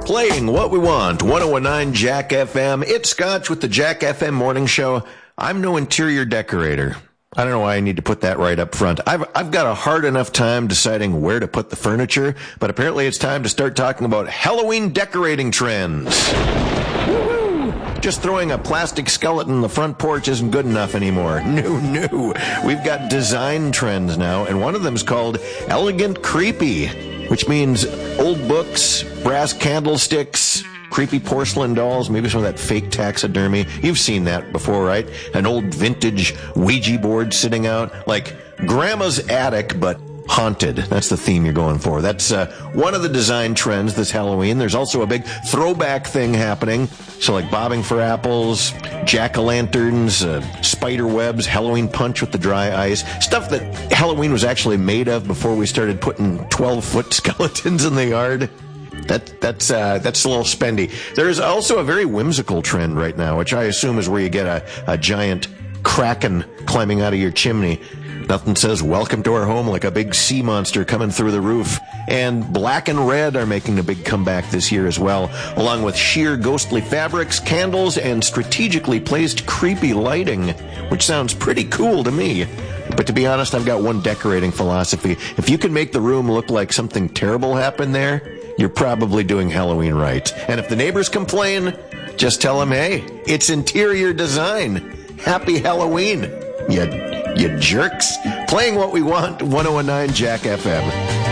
Playing what we want, 1019 Jack FM. It's Scotch with the Jack FM Morning Show. I'm no interior decorator. I don't know why I need to put that right up front. I've got a hard enough time deciding where to put the furniture, but apparently it's time to start talking about Halloween decorating trends. Woo-hoo! Just throwing a plastic skeleton on the front porch isn't good enough anymore. No. We've got design trends now, and one of them is called Elegant Creepy, which means old books, brass candlesticks, creepy porcelain dolls, maybe some of that fake taxidermy. You've seen that before, right? An old vintage Ouija board sitting out. Like grandma's attic, but haunted. That's the theme you're going for. That's one of the design trends this Halloween. There's also a big throwback thing happening. So like bobbing for apples, jack-o'-lanterns, spider webs, Halloween punch with the dry ice. Stuff that Halloween was actually made of before we started putting 12-foot skeletons in the yard. That's a little spendy. There's also a very whimsical trend right now, which I assume is where you get a giant kraken climbing out of your chimney. Nothing says welcome to our home like a big sea monster coming through the roof. And black and red are making a big comeback this year as well, along with sheer ghostly fabrics, candles, and strategically placed creepy lighting, which sounds pretty cool to me. But to be honest, I've got one decorating philosophy. If you can make the room look like something terrible happened there, you're probably doing Halloween right. And if the neighbors complain, just tell them, hey, it's interior design. Happy Halloween, you jerks. Playing what we want, 1019 Jack FM.